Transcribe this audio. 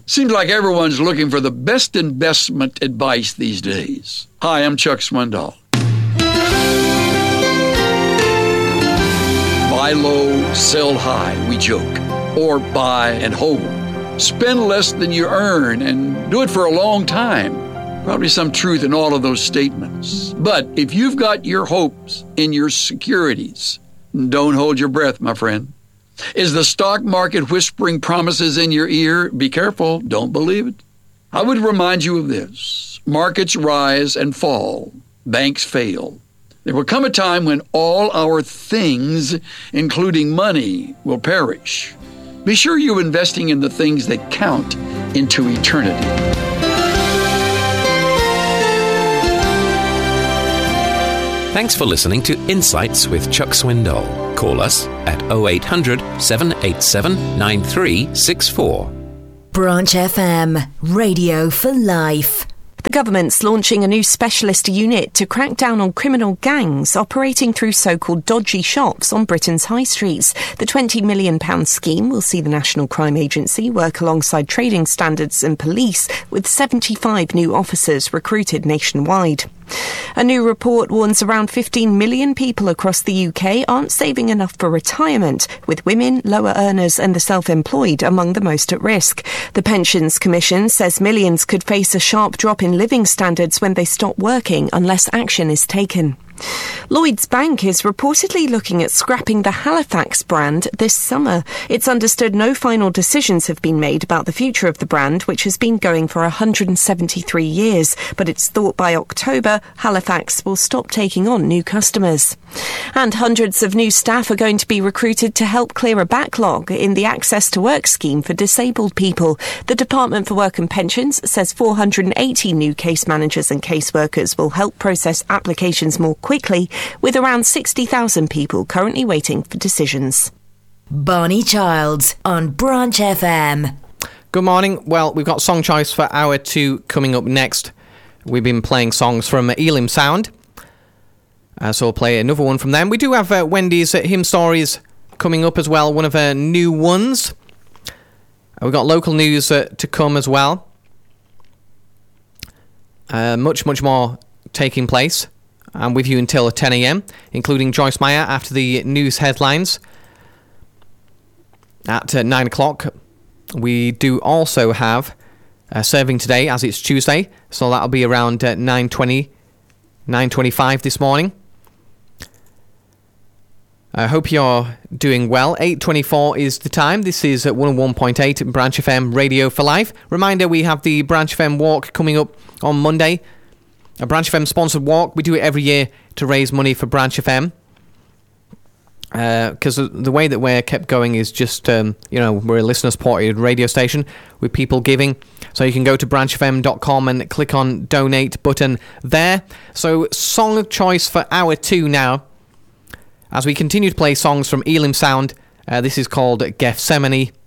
Seems like everyone's looking for the best investment advice these days. Hi, I'm Chuck Swindoll. Buy low, sell high, we joke. Or buy and hold. Spend less than you earn and do it for a long time. Probably some truth in all of those statements. But if you've got your hopes in your securities, don't hold your breath, my friend. Is the stock market whispering promises in your ear? Be careful, don't believe it. I would remind you of this. Markets rise and fall. Banks fail. There will come a time when all our things, including money, will perish. Be sure you're investing in the things that count into eternity. Thanks for listening to Insights with Chuck Swindoll. Call us at 0800 787 9364. Branch FM, radio for life. The government's launching a new specialist unit to crack down on criminal gangs operating through so-called dodgy shops on Britain's high streets. The £20 million scheme will see the National Crime Agency work alongside trading standards and police, with 75 new officers recruited nationwide. A new report warns around 15 million people across the UK aren't saving enough for retirement, with women, lower earners and the self-employed among the most at risk. The Pensions Commission says millions could face a sharp drop in living standards when they stop working unless action is taken. Lloyds Bank is reportedly looking at scrapping the Halifax brand this summer. It's understood no final decisions have been made about the future of the brand, which has been going for 173 years, but it's thought by October Halifax will stop taking on new customers. And hundreds of new staff are going to be recruited to help clear a backlog in the Access to Work scheme for disabled people. The Department for Work and Pensions says 480 new case managers and caseworkers will help process applications more quickly, with around 60,000 people currently waiting for decisions. Barney Childs on Branch FM. Good morning. Well, we've got Song Choice for Hour 2 coming up next. We've been playing songs from Elim Sound, so we'll play another one from them. We do have Wendy's Hymn Stories coming up as well, one of her new ones. We've got local news to come as well. Much more taking place. I'm with you until 10 a.m, including Joyce Meyer after the news headlines at 9 o'clock. We do also have serving today, as it's Tuesday, so that'll be around 9:20, 9:25 this morning. I hope you're doing well. 8:24 is the time. This is 101.8 Branch FM Radio for Life. Reminder, we have the Branch FM Walk coming up on Monday. A Branch FM sponsored walk. We do it every year to raise money for Branch FM. Because the way that we're kept going is just, we're a listener-supported radio station with people giving. So you can go to branchfm.com and click on Donate button there. So song of choice for Hour 2 now. As we continue to play songs from Elim Sound, this is called Gethsemane.